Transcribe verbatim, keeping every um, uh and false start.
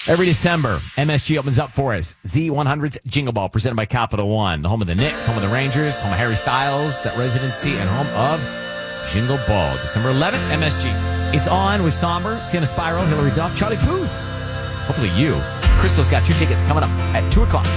Every December, M S G opens up for us. Z one hundred's Jingle Ball, presented by Capital One. The home of the Knicks, home of the Rangers, home of Harry Styles, that residency, and home of Jingle Ball. December eleventh, M S G. It's on with Somber, Sienna Spyro, Hillary Duff, Charlie Puth. Hopefully you. Crystal's got two tickets coming up at two o'clock.